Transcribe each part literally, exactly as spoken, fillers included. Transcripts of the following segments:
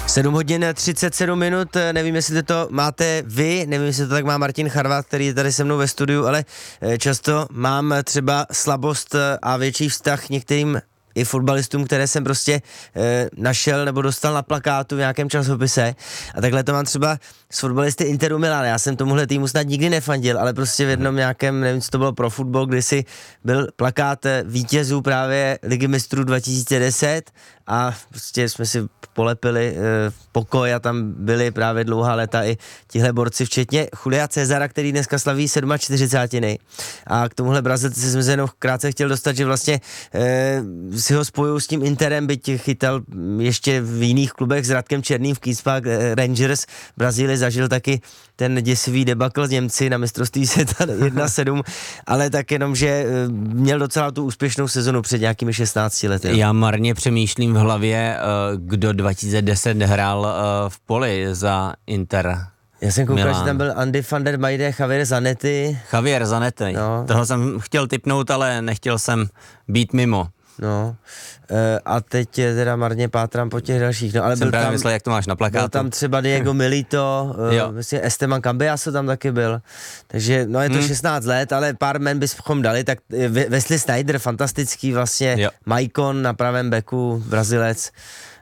sedm hodin třicet sedm minut, nevím, jestli to máte vy, nevím, jestli to tak má Martin Charvát, který je tady se mnou ve studiu, ale často mám třeba slabost a větší vztah některým i fotbalistům, které jsem prostě e, našel nebo dostal na plakátu v nějakém časopise. A takhle to mám třeba s fotbalisty Interu Milan. Já jsem tomuhle týmu snad nikdy nefandil, ale prostě v jednom nějakém, nevím, co to bylo, pro fotbal, kdysi byl plakát vítězů právě Ligy mistrů dva tisíce deset a prostě jsme si polepili e, pokoj a tam byli právě dlouhá léta i tihle borci, včetně Julia Cezara, který dneska slaví čtyřicátiny sedm. A k tomuhle Brazilci jsem se jenom krátce chtěl dostat, že vlastně e, si ho spojují s tím Interem, byť chytal ještě v jiných klubech s Radkem Černým v Queens Park Rangers. Brazílii zažil taky ten děsivý debakl z Němci na mistrovství světa jedna sedm, ale tak jenom, že měl docela tu úspěšnou sezonu před nějakými šestnácti lety. Já marně přemýšlím v hlavě, kdo dva tisíce deset hrál v poli za Inter. Já jsem koukal, Milan. že tam byl Andy van der Meijde, Javier Zanetti. Javier Zanetti. No. Toho jsem chtěl tipnout, ale nechtěl jsem být mimo. No, e, a teď teda marně pátrám po těch dalších, no, ale jsem byl právě tam, myslel, jak to máš na plakátu. Byl tam třeba Diego Milito, e, myslím Esteban Cambiaso tam taky byl, takže no je to hmm. šestnáct let, ale pár men bychom dali, tak Wesley Sneijder, fantastický vlastně, jo. Maicon na pravém beku, Brazilec,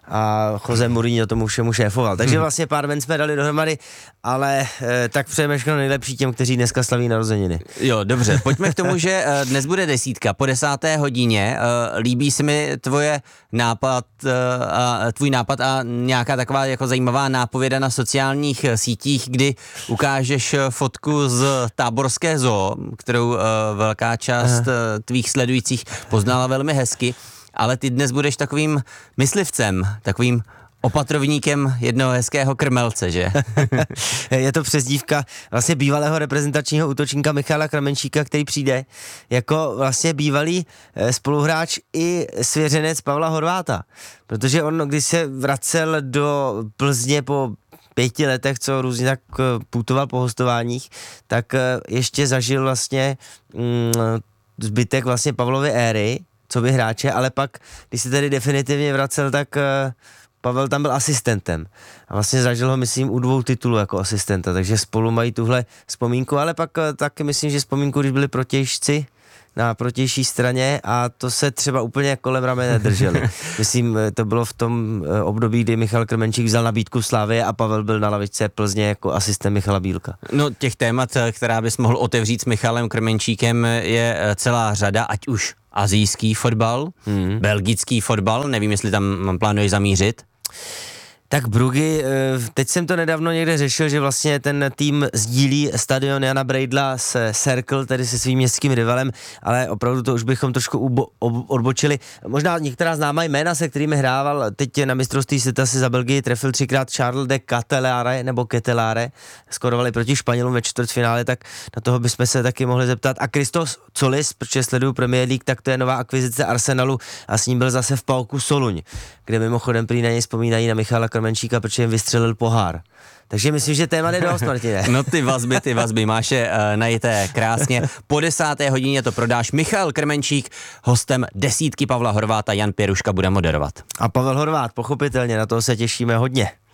a Jose Mourinho tomu všemu šéfoval. Takže vlastně pár men jsme dali dohromady, ale e, tak přejeme všechno nejlepší těm, kteří dneska slaví narozeniny. Jo, dobře, pojďme k tomu, že e, dnes bude desítka po desáté hodině. E, líbí se mi tvoje nápad, e, a, tvůj nápad a nějaká taková jako zajímavá nápověda na sociálních sítích, kdy ukážeš fotku z táborské zoo, kterou e, velká část e, tvých sledujících poznala velmi hezky. Ale ty dnes budeš takovým myslivcem, takovým opatrovníkem jednoho hezkého krmelce, že? Je to přezdívka vlastně bývalého reprezentačního útočníka Michala Krmenčíka, který přijde jako vlastně bývalý spoluhráč i svěřenec Pavla Horváta. Protože on, když se vracel do Plzně po pěti letech, co různě tak putoval po hostováních, tak ještě zažil vlastně mm, zbytek vlastně Pavlovy éry, co by hráče, ale pak, když se tedy definitivně vracel, tak uh, Pavel tam byl asistentem. A vlastně zažil ho, myslím, u dvou titulů jako asistenta, takže spolu mají tuhle vzpomínku, ale pak uh, taky myslím, že vzpomínku, když byli protějšci na protější straně a to se třeba úplně kolem ramene nedrželi. Myslím, to bylo v tom období, kdy Michal Krmenčík vzal nabídku Slavie a Pavel byl na lavičce Plzně jako asistent Michala Bílka. No těch témat, která bys mohl otevřít s Michalem Krmenčíkem, je celá řada, ať už asijský fotbal, hmm. belgický fotbal, nevím, jestli tam plánuješ zamířit. Tak Bruggy, teď jsem to nedávno někde řešil, že vlastně ten tým sdílí stadion Jana Brejdla s Cercle, tedy se svým městským rivalem, ale opravdu to už bychom trošku ubo, ob, odbočili. Možná některá známá jména, se kterými hrával teď na mistrovství světa si za Belgii trefil třikrát Charles de Ketelaere, nebo Ketelare, skorovali proti Španělům ve čtvrtfinále, tak na toho bychom se taky mohli zeptat. A Christos Solis, protože sleduju Premier League, tak to je nová akvizice Arsenalu a s ním byl zase v Pauku Soluň, kde mimochodem prý na něj vzpomínají na Michala Krmenčíka, protože jim vystřelil pohár. Takže myslím, že téma jde dost, Martine. No ty vazby, ty vazby, máš je uh, najité krásně. Po desáté hodině to prodáš. Michal Krmenčík, hostem desítky Pavla Horváta, Jan Pěruška bude moderovat. A Pavel Horvát, pochopitelně, na toho se těšíme hodně.